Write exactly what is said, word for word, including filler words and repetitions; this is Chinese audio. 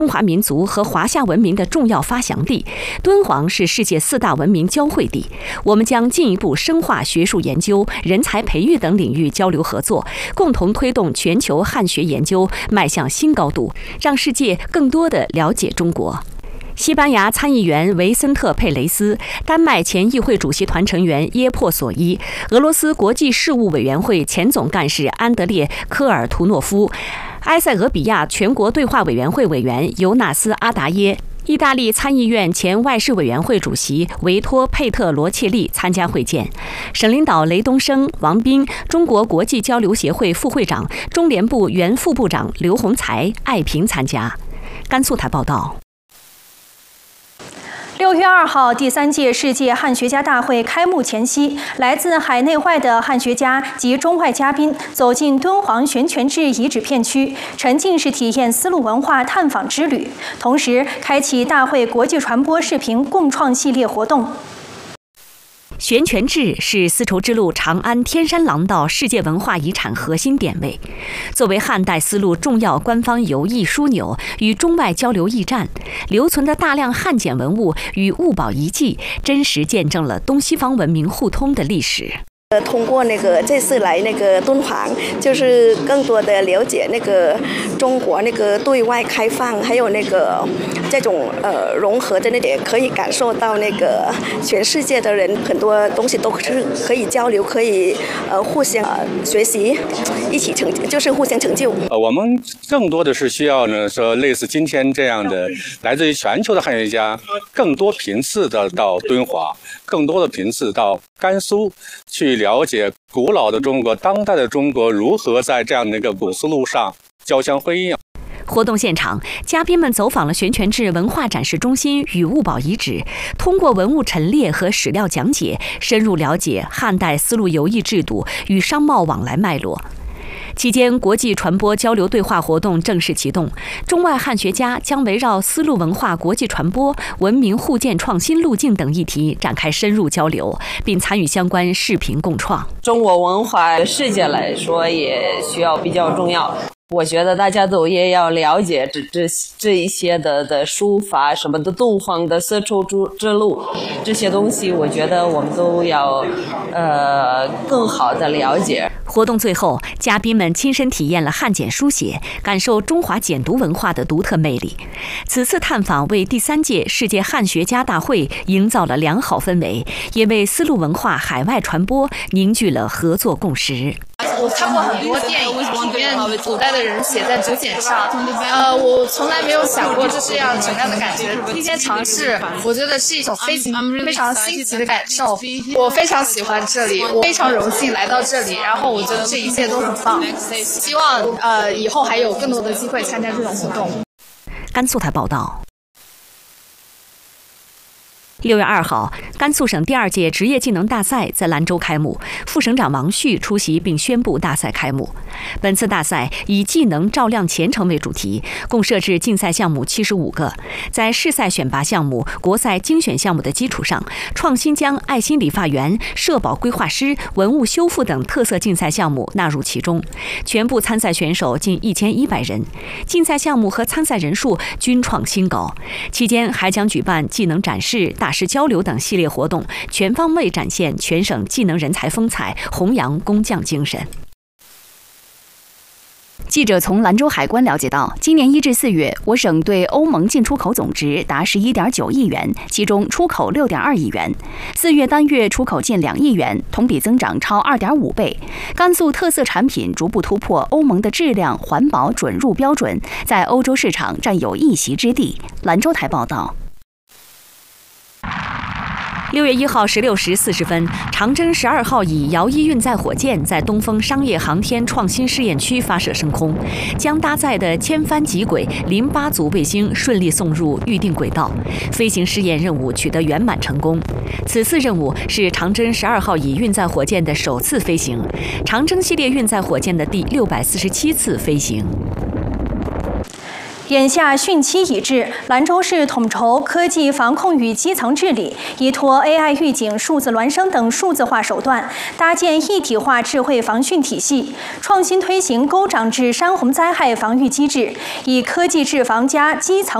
中华民族和华夏文明的重要发祥地，敦煌是世界四大文明交汇地。我们将进一步深化学术研究、人才培育等领域交流合作，共同推动全球汉学研究迈向新高度，让世界更多地了解中国。西班牙参议员维森特·佩雷斯、丹麦前议会主席团成员耶珀索伊、俄罗斯国际事务委员会前总干事安德烈·科尔图诺夫、埃塞俄比亚全国对话委员会委员尤纳斯·阿达耶、意大利参议院前外事委员会主席维托·佩特罗切利参加会见。省领导雷东升、王斌、中国国际交流协会副会长、中联部原副部长刘洪才、艾平参加。甘肃台报道。 六月二号，第三届世界汉学家大会开幕前夕，来自海内外的汉学家及中外嘉宾走进敦煌悬泉置遗址片区，沉浸式体验丝路文化探访之旅，同时开启大会国际传播视频共创系列活动。 悬泉置是丝绸之路长安天山廊道世界文化遗产核心点位，作为汉代丝路重要官方游艺枢纽与中外交流驿站，留存的大量汉简文物与物宝遗迹，真实见证了东西方文明互通的历史。 呃，通过那个这次来那个敦煌，就是更多的了解那个中国那个对外开放，还有那个这种呃融合的那点，可以感受到那个全世界的人很多东西都是可以交流，可以呃互相、呃、学习，一起成就是互相成就。 呃，我们更多的是需要呢，说类似今天这样的来自于全球的汉学家，更多频次的到敦煌，更多的频次到甘肃去了解古老的中国、当代的中国如何在这样的一个古丝路上交相辉映。 活动现场，嘉宾们走访了悬泉置文化展示中心与物宝遗址，通过文物陈列和史料讲解，深入了解汉代丝路游艺制度与商贸往来脉络。期间，国际传播交流对话活动正式启动，中外汉学家将围绕丝路文化国际传播、文明互鉴创新路径等议题展开深入交流，并参与相关视频共创。 中国文化世界来说也需要比较重要。我觉得大家都也要了解这这这一些的的书法什么的，敦煌的丝绸之路这些东西，我觉得我们都要呃更好的了解。 活动最后，嘉宾们亲身体验了汉简书写，感受中华简读文化的独特魅力。此次探访为第三届世界汉学家大会营造了良好氛围，也为丝路文化海外传播凝聚了合作共识。 我看过很多电影，里面古代的人写在竹简上，呃，我从来没有想过这是样什么样的感觉。今天尝试，我觉得是一种非非常新奇的感受。我非常喜欢这里，我非常荣幸来到这里，然后我觉得这一切都很棒。希望呃以后还有更多的机会参加这种活动。 甘肃台报道。六月二号，甘肃省第二届职业技能大赛在兰州开幕，副省长王旭出席并宣布大赛开幕。本次大赛以技能照亮前程为主题，共设置竞赛项目七十五个。在市赛选拔项目、国赛精选项目的基础上，创新将爱心理发员、社保规划师、文物修复等特色竞赛项目纳入其中。全部参赛选手近一千一百人，竞赛项目和参赛人数均创新高。期间还将举办技能展示、大师交流等系列活动，全方位展现全省技能人才风采，弘扬工匠精神。 记者从兰州海关了解到，今年一至四月，我省对欧盟进出口总值达十一点九亿元，其中出口六点二亿元。四月单月出口近两亿元，同比增长超二点五倍。甘肃特色产品逐步突破欧盟的质量环保准入标准，在欧洲市场占有一席之地。兰州台报道。 六月一号十六时四十分，长征十二号乙遥一运载火箭在东风商业航天创新试验区发射升空，将搭载的千帆极轨零八组卫星顺利送入预定轨道，飞行试验任务取得圆满成功。此次任务是长征十二号乙运载火箭的首次飞行，长征系列运载火箭的第六百四十七次飞行。 眼下汛期已至，兰州市统筹科技防控与基层治理，依托 A I 预警、数字孪生等数字化手段，搭建一体化智慧防汛体系，创新推行沟涨至山洪灾害防御机制，以科技治防加基层